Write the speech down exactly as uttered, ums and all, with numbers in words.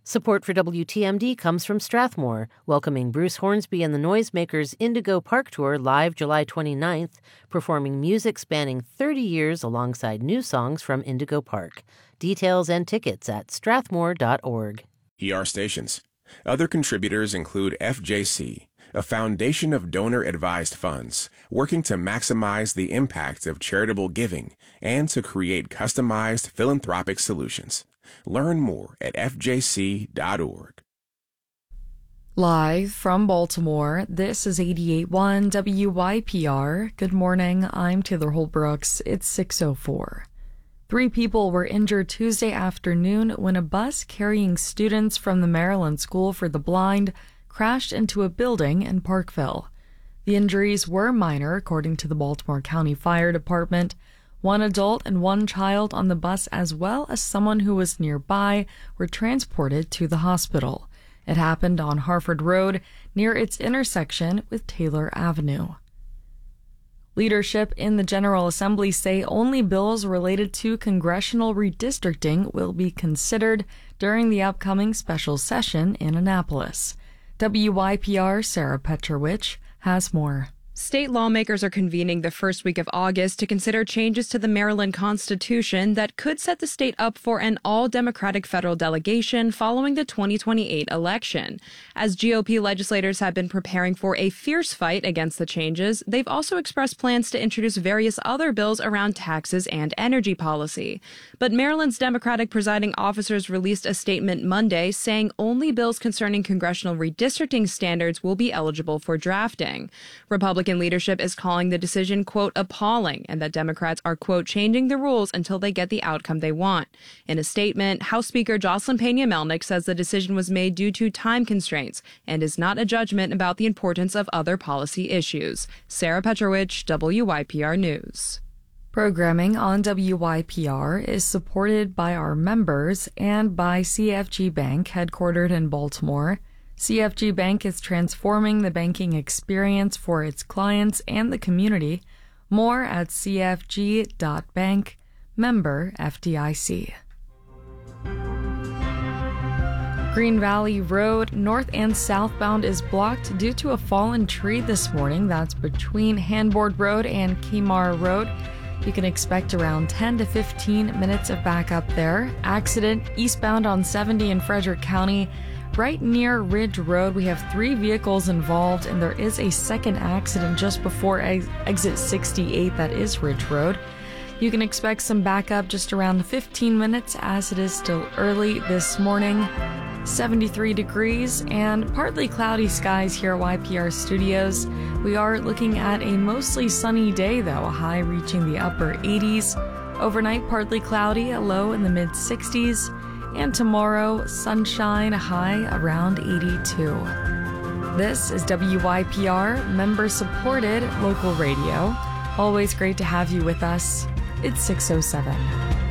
Support for W T M D comes from Strathmore, welcoming Bruce Hornsby and the Noisemakers Indigo Park Tour live July twenty-ninth, performing music spanning thirty years alongside new songs from Indigo Park. Details and tickets at strathmore dot org. E R Stations. Other contributors include F J C, a foundation of donor-advised funds, working to maximize the impact of charitable giving and to create customized philanthropic solutions. Learn more at f j c dot org. Live from Baltimore, this is eighty-eight point one W Y P R. Good morning, I'm Taylor Holbrooks. It's six oh four. Three people were injured Tuesday afternoon when a bus carrying students from the Maryland School for the Blind crashed into a building in Parkville. The injuries were minor, according to the Baltimore County Fire Department. One adult and one child on the bus, as well as someone who was nearby, were transported to the hospital. It happened on Harford Road, near its intersection with Taylor Avenue. Leadership in the General Assembly say only bills related to congressional redistricting will be considered during the upcoming special session in Annapolis. W Y P R Sarah Petrowicz has more. State lawmakers are convening the first week of August to consider changes to the Maryland Constitution that could set the state up for an all-Democratic federal delegation following the twenty twenty-eight election. As G O P legislators have been preparing for a fierce fight against the changes, they've also expressed plans to introduce various other bills around taxes and energy policy. But Maryland's Democratic presiding officers released a statement Monday saying only bills concerning congressional redistricting standards will be eligible for drafting. Republican leadership is calling the decision, quote, appalling, and that Democrats are, quote, changing the rules until they get the outcome they want. In a statement, House Speaker Jocelyn Pena-Melnick says the decision was made due to time constraints and is not a judgment about the importance of other policy issues. Sarah Petrowicz, W Y P R News. Programming on W Y P R is supported by our members and by C F G Bank, headquartered in Baltimore. C F G Bank is transforming the banking experience for its clients and the community. More at c f g dot bank, member F D I C. Green Valley Road, north and southbound, is blocked due to a fallen tree this morning. That's between Hanboard Road and Kemar Road. You can expect around ten to fifteen minutes of backup there. Accident eastbound on seventy in Frederick County. Right near Ridge Road, we have three vehicles involved, and there is a second accident just before ex- exit sixty-eight, that is Ridge Road. You can expect some backup just around fifteen minutes as it is still early this morning. seventy-three degrees and partly cloudy skies here at Y P R Studios. We are looking at a mostly sunny day, though, a high reaching the upper eighties. Overnight, partly cloudy, a low in the mid sixties. And tomorrow, sunshine, a high around eighty-two. This is W Y P R, member-supported local radio. Always great to have you with us. It's six oh seven.